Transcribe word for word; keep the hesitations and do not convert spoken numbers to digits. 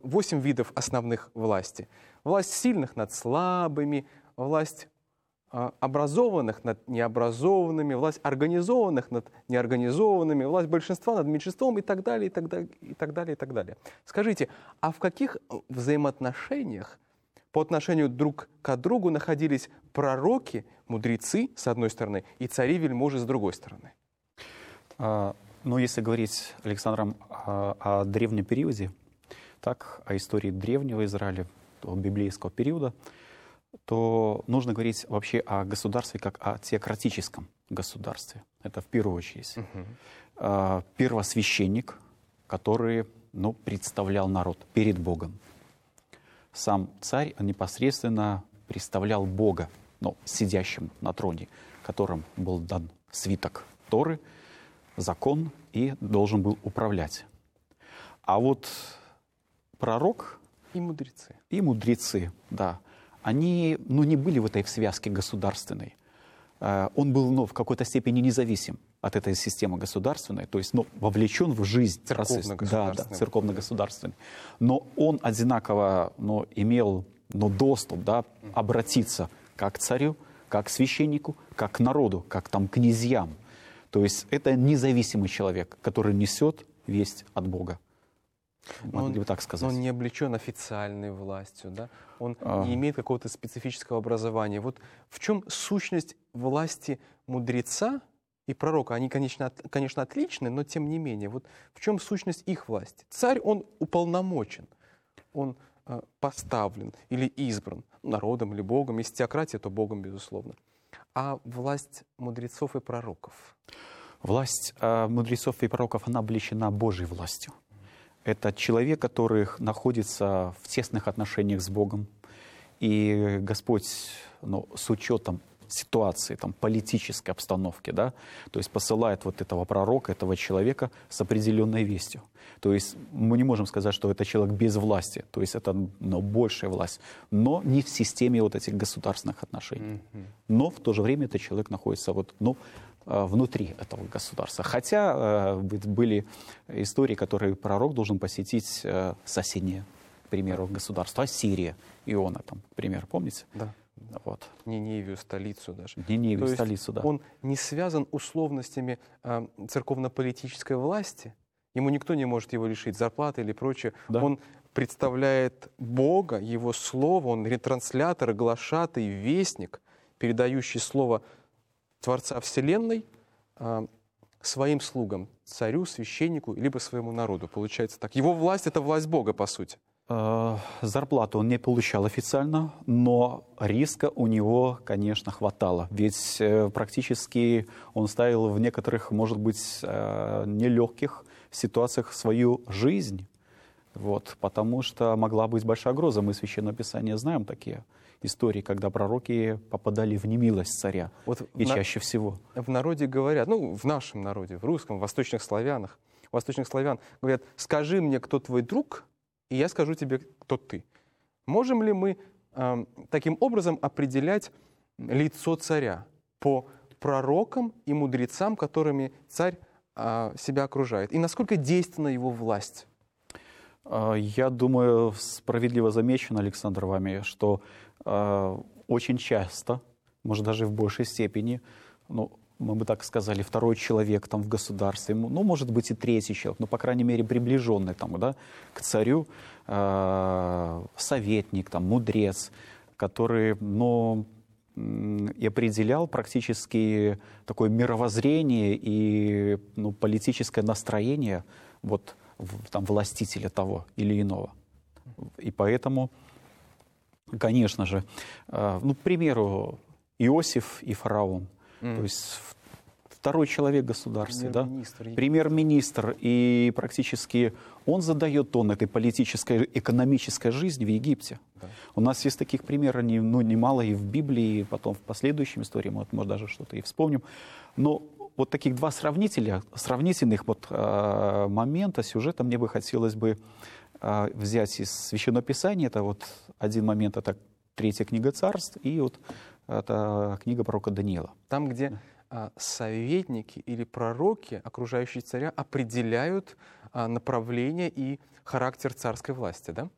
восемь видов основных власти. Власть сильных над слабыми, власть а, образованных над необразованными, власть организованных над неорганизованными, власть большинства над меньшинством и так далее, и так далее, и так далее, и так далее. Скажите, а в каких взаимоотношениях по отношению друг к другу находились пророки, мудрецы, с одной стороны, и цари-вельможи, с другой стороны? А, ну, если говорить, Александром, о, о древнем периоде, так, о истории древнего Израиля, библейского периода, то нужно говорить вообще о государстве как о теократическом государстве. Это в первую очередь. Uh-huh. А, первосвященник, который, ну, представлял народ перед Богом. Сам царь непосредственно представлял Бога, ну, сидящим на троне, которым был дан свиток Торы, закон, и должен был управлять. А вот пророк и мудрецы, и мудрецы, да, они, ну, не были в этой связке государственной. Он был, ну, в какой-то степени независим от этой системы государственной, то есть, ну, вовлечен в жизнь церковно-государственный. Да, да, церковно-государственный. Но он одинаково, ну, имел, ну, доступ, да, обратиться как к царю, как к священнику, как к народу, как там князьям. То есть это независимый человек, который несет весть от Бога. Он, бы так сказать. Он не облечен официальной властью, да? Он а... не имеет какого-то специфического образования. Вот в чем сущность власти мудреца и пророка? Они, конечно, от, конечно, отличны, но тем не менее. Вот в чем сущность их власти? Царь, он уполномочен, он э, поставлен или избран народом или Богом. Если теократия, то Богом, безусловно. А власть мудрецов и пророков? Власть э, мудрецов и пророков, она облечена Божьей властью. Это человек, который находится в тесных отношениях с Богом. И Господь, ну, с учетом ситуации, там, политической обстановки, да, то есть посылает вот этого пророка, этого человека с определенной вестью. То есть мы не можем сказать, что это человек без власти, то есть это, ну, большая власть, но не в системе вот этих государственных отношений. Mm-hmm. Но в то же время этот человек находится вот, ну, внутри этого государства. Хотя э, были истории, которые пророк должен посетить э, соседние, к примеру, государства, Ассирия, Иона, там, к примеру, помните? Да. Вот. Ниневию, столицу даже. Ниневию, То столицу, да. Он не связан условностями э, церковно-политической власти. Ему никто не может его лишить зарплаты или прочее. Да. Он представляет Бога, Его Слово, он ретранслятор, глашатый, вестник, передающий Слово Творца Вселенной э, своим слугам, царю, священнику, либо своему народу. Получается так. Его власть — это власть Бога, по сути. Зарплату он не получал официально, но риска у него, конечно, хватало. Ведь практически он ставил в некоторых, может быть, нелегких ситуациях свою жизнь. Вот, потому что могла быть большая угроза. Мы в Священном Писании знаем такие истории, когда пророки попадали в немилость царя. Вот и на... чаще всего. В народе говорят, ну, в нашем народе, в русском, в восточных славянах, восточных славян говорят: скажи мне, кто твой друг, и я скажу тебе, кто ты. Можем ли мы э, таким образом определять лицо царя по пророкам и мудрецам, которыми царь э, себя окружает? И насколько действенна его власть? Я думаю, справедливо замечено, Александр, вами, что э, очень часто, может, даже в большей степени, ну, мы бы так сказали, второй человек там в государстве, ну, может быть, и третий человек, но, по крайней мере, приближенный там, да, к царю, э, советник, там, мудрец, который, ну, и определял практически такое мировоззрение и, ну, политическое настроение вот, там, властителя того или иного. И поэтому, конечно же, э, ну, к примеру, Иосиф и фараон, Mm. то есть второй человек в государстве, премьер-министр, да? Премьер-министр, и практически он задает тон этой политической, экономической жизни в Египте. Да. У нас есть таких примеров, ну, немало и в Библии, и потом в последующем истории, мы, может, даже что-то и вспомним. Но вот таких два сравнителя, сравнительных вот, э, момента, сюжета мне бы хотелось бы э, взять из Священного Писания. Это вот один момент, это третья книга Царств, и вот это книга пророка Даниила. Там, где а, советники или пророки, окружающие царя, определяют а, направление и характер царской власти, да?